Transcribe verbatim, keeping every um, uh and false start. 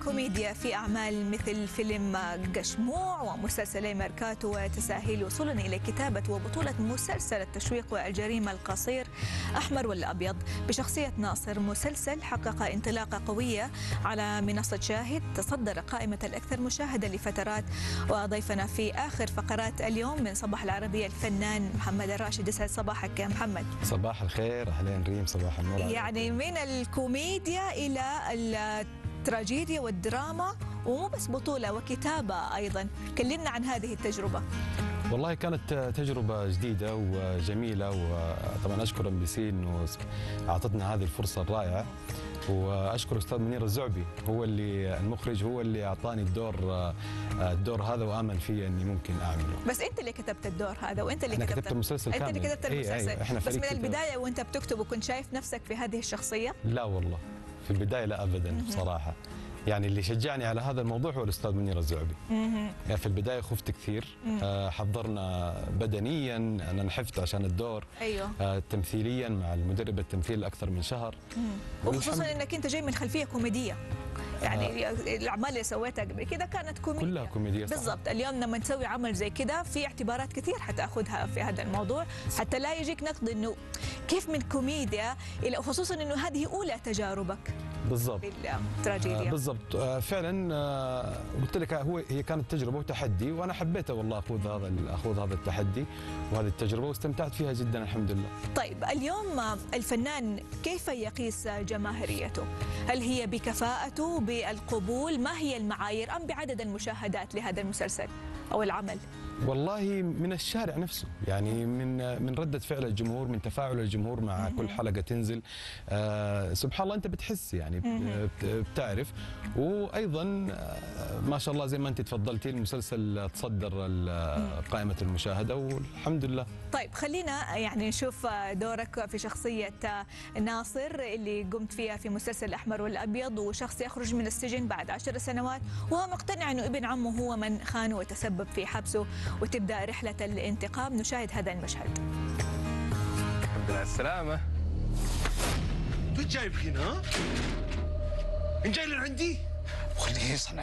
الكوميديا في أعمال مثل فيلم قشموع ومسلسلي ميركاتو وتساهيل وصولا إلى كتابة وبطولة مسلسل التشويق والجريمة القصير أحمر ولا أبيض بشخصية ناصر، مسلسل حقق انطلاقة قوية على منصة شاهد، تصدر قائمة الأكثر مشاهدة لفترات. وضيفنا في آخر فقرات اليوم من صباح العربية الفنان محمد الراشد. يسعد صباحك يا محمد. صباح الخير، أهلين ريم، صباح النور. يعني من الكوميديا إلى التراجيديا والدراما، ومو بس بطولة وكتابة أيضا، كلمنا عن هذه التجربة. والله كانت تجربة جديدة وجميلة، وطبعا أشكر ام بي سي إنه أعطتنا هذه الفرصة الرائعة، وأشكر أستاذ منير الزعبي، هو اللي المخرج، هو اللي أعطاني الدور الدور هذا وآمن فيه إني ممكن أعمله. بس أنت اللي كتبت الدور هذا، وأنت اللي أنا كتبت, كتبت المسلسل كامل. أنت اللي كتبت المسلسل. أي أي بس من البداية وأنت بتكتب وكنت شايف نفسك في هذه الشخصية؟ لا والله، في البداية لا أبدا بصراحة. يعني اللي شجعني على هذا الموضوع هو الأستاذ منير الزعبي. يعني في البداية خفت كثير، آه حضرنا بدنيا، أنا نحفت عشان الدور. أيوه. آه تمثيليا مع المدرب التمثيل أكثر من شهر. وخصوصا أنك أنت جاي من خلفية كوميدية. يعني آه. الأعمال اللي سويتها قبل كده كانت كوميدية. كلها كوميدية بالضبط. اليوم لما تسوي عمل زي كده في اعتبارات كثير حتاخذها في هذا الموضوع، حتى لا يجيك نقد إنه كيف من كوميديا إلى، خصوصا إنه هذه أولى تجاربك. بالضبط. بالتراجيديا. آه بالضبط. آه فعلا. آه قلت لك هو هي كانت تجربه وتحدي، وانا حبيت والله اخوض هذا اخوض هذا التحدي وهذه التجربه، واستمتعت فيها جدا الحمد لله. طيب اليوم الفنان كيف يقيس جماهيريته؟ هل هي بكفاءته، بالقبول؟ ما هي المعايير، ام بعدد المشاهدات لهذا المسلسل او العمل؟ والله من الشارع نفسه، يعني من من ردة فعل الجمهور، من تفاعل الجمهور مع كل حلقة تنزل. آه سبحان الله، أنت بتحس يعني بتعرف. وأيضا ما شاء الله زي ما أنت تفضلتي، المسلسل تصدر قائمة المشاهدة والحمد لله. طيب خلينا يعني نشوف دورك في شخصية ناصر اللي قمت فيها في مسلسل أحمر والأبيض، وشخص يخرج من السجن بعد عشر سنوات وهو مقتنع أنه ابن عمه هو من خانه وتسبب في حبسه، وتبدأ رحلة الانتقام. نشاهد هذا المشهد. الحمد لله على السلامة. انت جايب هنا؟ انت جاي لعندي؟ خليه يصنع